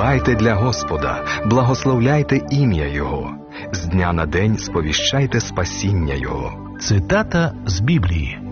Співайте для Господа, благословляйте ім'я Його. З дня на день сповіщайте спасіння Його. Цитата з Біблії.